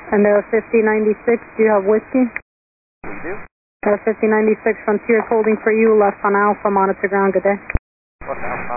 And 5096, do you have whiskey? We do. 5096, Frontier holding for you, left on Alpha, monitor ground, good day. What's Alpha?